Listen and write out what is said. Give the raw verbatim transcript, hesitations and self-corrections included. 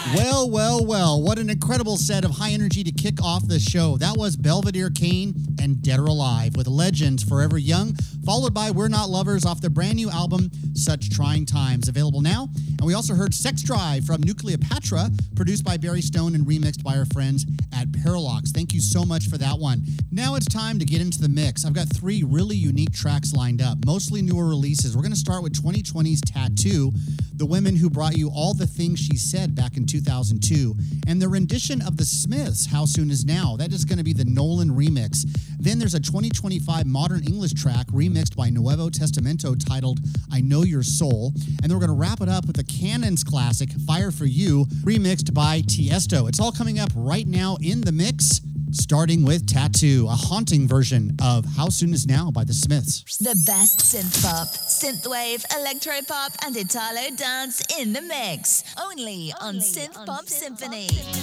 Well, well, well, what an incredible set of high energy to kick off the show. That was Belvedere Kane and Dead or Alive with Legends Forever Young, followed by We're Not Lovers off their brand new album, Such Trying Times, available now. And we also heard Sex Drive from Nucleopatra, produced by Barry Stone and remixed by our friends at Paralox. Thank you so much for that one. Now it's time to get into the mix. I've got three really unique tracks lined up, mostly newer releases. We're going to start with twenty twenty's Tattoo, the women who brought you All the Things She Said back in two thousand two, and the rendition of the Smiths, How Soon Is Now. That is going to be the Nolan remix. Then there's a twenty twenty-five modern English track remixed by Nuevo Testamento titled I Know Your Soul. And then we're going to wrap it up with the Cannons classic Fire For You, remixed by Tiesto. It's all coming up right now in the mix, starting with Tattoo, a haunting version of How Soon Is Now by the Smiths. The best synth pop, synthwave, electropop, and Italo dance in the mix. Only, Only on Synth Pop Symphony.